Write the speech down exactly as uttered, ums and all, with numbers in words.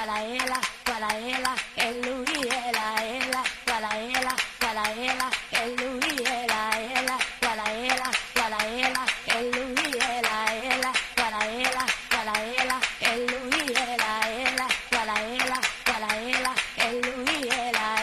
para ela, para ela, é Luí, ela, ela, para ela, para ela, é Luí, ela, ela, para ela, para ela, é Luí, ela, ela, para ela, para ela, é Luí, ela, ela, para ela, para ela, é Luí, ela,